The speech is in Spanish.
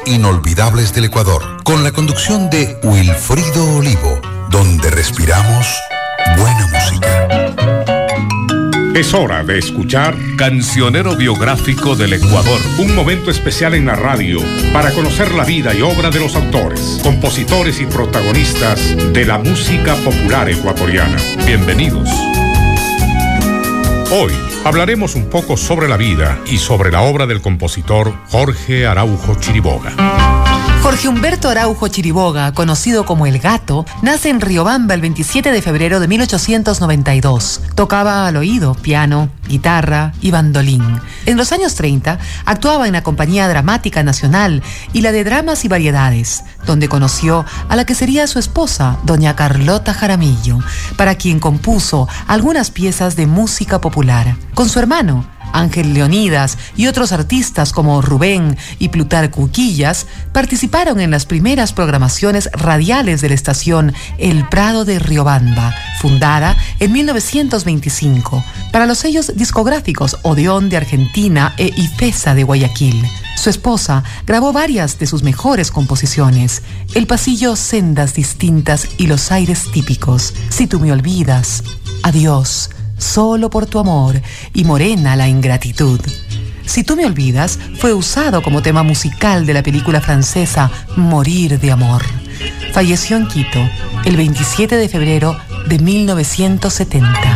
inolvidables del Ecuador, con la conducción de Wilfrido Olivo, donde respiramos buena música. Es hora de escuchar Cancionero Biográfico del Ecuador. Un momento especial en la radio para conocer la vida y obra de los autores, compositores y protagonistas de la música popular ecuatoriana. Bienvenidos. Hoy hablaremos un poco sobre la vida y sobre la obra del compositor Jorge Araujo Chiriboga. Jorge Humberto Araujo Chiriboga, conocido como El Gato, nace en Riobamba el 27 de febrero de 1892. Tocaba al oído piano, guitarra y bandolín. En los años 30 actuaba en la Compañía Dramática Nacional y la de Dramas y Variedades, donde conoció a la que sería su esposa, doña Carlota Jaramillo, para quien compuso algunas piezas de música popular. Con su hermano, Ángel Leonidas, y otros artistas como Rubén y Plutarco Uquillas participaron en las primeras programaciones radiales de la estación El Prado de Riobamba, fundada en 1925, para los sellos discográficos Odeón de Argentina e Ifesa de Guayaquil. Su esposa grabó varias de sus mejores composiciones: El pasillo, sendas distintas y los aires típicos, Si tú me olvidas, Adiós, Solo por tu amor y Morena la ingratitud. Si tú me olvidas fue usado como tema musical de la película francesa Morir de amor. Falleció en Quito el 27 de febrero de 1970.